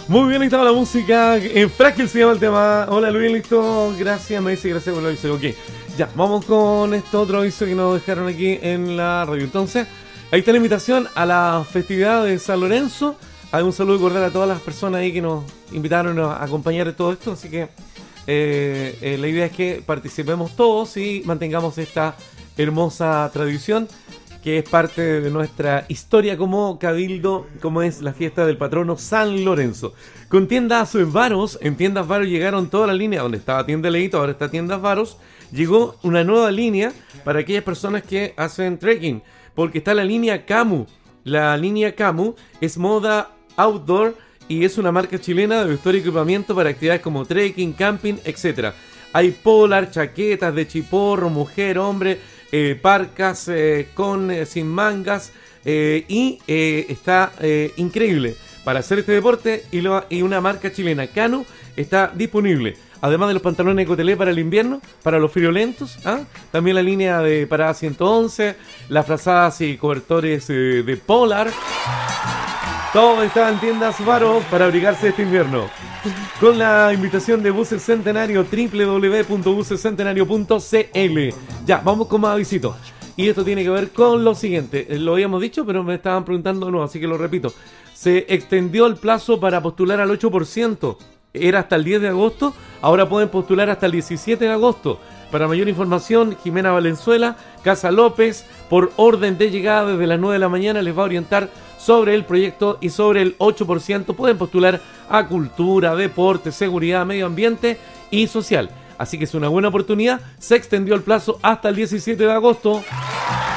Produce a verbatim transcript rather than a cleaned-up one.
Muy bien, listado la música. En Frágil se llama el tema. Hola Luis, listo. Gracias, me dice, gracias por lo aviso. Ok, ya, vamos con este otro aviso que nos dejaron aquí en la radio. Entonces, ahí está la invitación a la festividad de San Lorenzo. Hay un saludo cordial a todas las personas ahí que nos invitaron a acompañar de todo esto. Así que eh, eh, la idea es que participemos todos y mantengamos esta hermosa tradición que es parte de nuestra historia como cabildo, como es la fiesta del patrono San Lorenzo. Con tiendas Varos, en tiendas Varos llegaron toda la línea, donde estaba tienda Leito, ahora está tiendas Varos, llegó una nueva línea para aquellas personas que hacen trekking, porque está la línea Camu. La línea Camu es moda outdoor y es una marca chilena de vestuario y equipamiento para actividades como trekking, camping, etcétera. Hay polar, chaquetas de chiporro, mujer, hombre, Eh, parcas eh, con eh, sin mangas eh, y eh, está eh, increíble para hacer este deporte y, lo, y una marca chilena, Cano, está disponible. Además de los pantalones de cotelé para el invierno, para los friolentos, ¿ah? También la línea de parada ciento once, las frazadas y cobertores eh, de polar. Todo está en tiendas Varos para abrigarse este invierno. Con la invitación de Buses Centenario, doble u doble u doble u punto buses centenario punto c l. Ya, vamos con más avisitos. Y esto tiene que ver con lo siguiente. Lo habíamos dicho, pero me estaban preguntando de nuevo, así que lo repito. Se extendió el plazo para postular al ocho por ciento. Era hasta el diez de agosto, ahora pueden postular hasta el diecisiete de agosto. Para mayor información, Jimena Valenzuela, Casa López, por orden de llegada desde las nueve de la mañana, les va a orientar sobre el proyecto y sobre el ocho por ciento. Pueden postular a cultura, deporte, seguridad, medio ambiente y social. Así que es una buena oportunidad. Se extendió el plazo hasta el diecisiete de agosto.